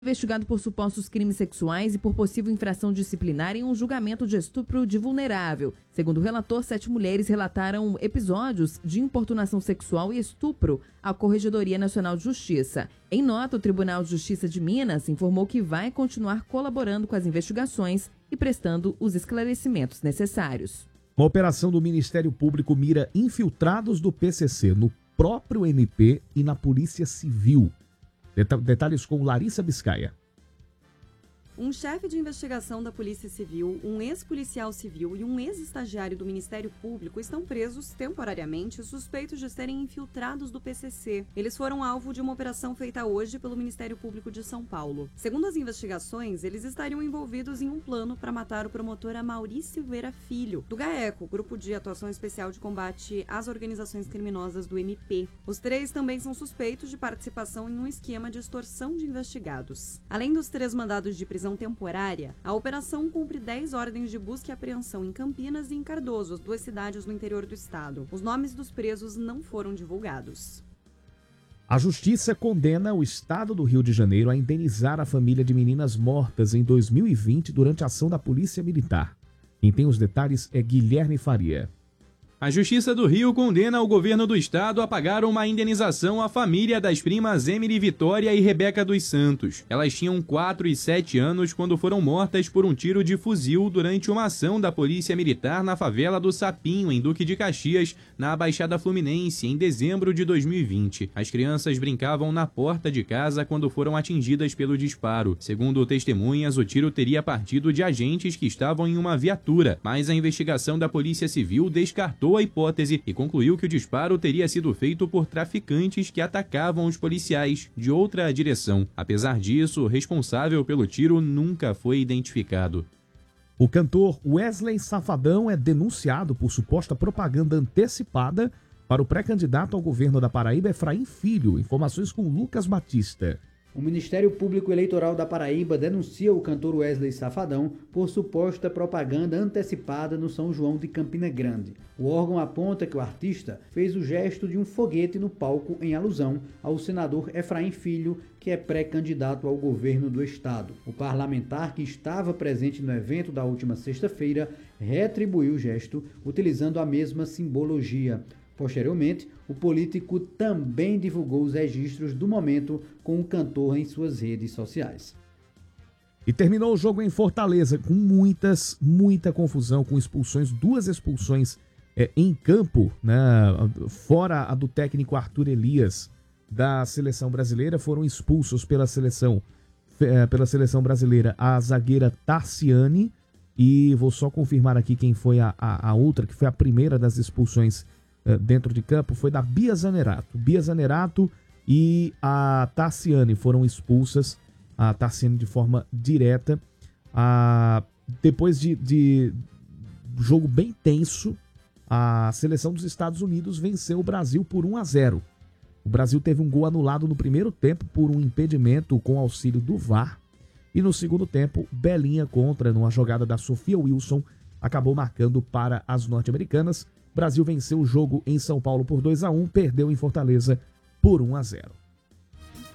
Investigado por supostos crimes sexuais e por possível infração disciplinar em um julgamento de estupro de vulnerável. Segundo o relator, 7 mulheres relataram episódios de importunação sexual e estupro à Corregedoria Nacional de Justiça. Em nota, o Tribunal de Justiça de Minas informou que vai continuar colaborando com as investigações e prestando os esclarecimentos necessários. Uma operação do Ministério Público mira infiltrados do PCC no próprio MP e na Polícia Civil. Detalhes com Larissa Biscaia. Um chefe de investigação da Polícia Civil, um ex-policial civil e um ex-estagiário do Ministério Público estão presos temporariamente suspeitos de serem infiltrados do PCC. Eles foram alvo de uma operação feita hoje pelo Ministério Público de São Paulo. Segundo as investigações, eles estariam envolvidos em um plano para matar o promotor Amaury Silveira Filho, do GAECO, Grupo de Atuação Especial de Combate às Organizações Criminosas do MP. Os 3 também são suspeitos de participação em um esquema de extorsão de investigados. Além dos 3 mandados de prisão temporária, a operação cumpre 10 ordens de busca e apreensão em Campinas e em Cardoso, 2 cidades no interior do estado. Os nomes dos presos não foram divulgados. A Justiça condena o Estado do Rio de Janeiro a indenizar a família de meninas mortas em 2020 durante a ação da Polícia Militar. Quem tem os detalhes é Guilherme Faria. A Justiça do Rio condena o governo do estado a pagar uma indenização à família das primas Emily Vitória e Rebeca dos Santos. Elas tinham 4 e 7 anos quando foram mortas por um tiro de fuzil durante uma ação da Polícia Militar na favela do Sapinho, em Duque de Caxias, na Baixada Fluminense, em dezembro de 2020. As crianças brincavam na porta de casa quando foram atingidas pelo disparo. Segundo testemunhas, o tiro teria partido de agentes que estavam em uma viatura, mas a investigação da Polícia Civil descartou a hipótese e concluiu que o disparo teria sido feito por traficantes que atacavam os policiais de outra direção. Apesar disso, o responsável pelo tiro nunca foi identificado. O cantor Wesley Safadão é denunciado por suposta propaganda antecipada para o pré-candidato ao governo da Paraíba, Efraim Filho. Informações com Lucas Batista. O Ministério Público Eleitoral da Paraíba denuncia o cantor Wesley Safadão por suposta propaganda antecipada no São João de Campina Grande. O órgão aponta que o artista fez o gesto de um foguete no palco em alusão ao senador Efraim Filho, que é pré-candidato ao governo do estado. O parlamentar, que estava presente no evento da última sexta-feira, retribuiu o gesto utilizando a mesma simbologia. Posteriormente, o político também divulgou os registros do momento com o cantor em suas redes sociais. E terminou o jogo em Fortaleza com muita confusão, com expulsões, 2 expulsões em campo, né? Fora a do técnico Arthur Elias da seleção brasileira. Foram expulsos pela seleção brasileira a zagueira Tarciane, e vou só confirmar aqui quem foi a outra, que foi a primeira das expulsões dentro de campo, foi da Bia Zanerato. Bia Zanerato e a Tarciane foram expulsas, a Tarciane de forma direta. Depois de jogo bem tenso, a seleção dos Estados Unidos venceu o Brasil por 1-0. O Brasil teve um gol anulado no primeiro tempo por um impedimento com auxílio do VAR. E no segundo tempo, Belinha numa jogada da Sofia Wilson, acabou marcando para as norte-americanas. O Brasil venceu o jogo em São Paulo por 2-1, perdeu em Fortaleza por 1-0.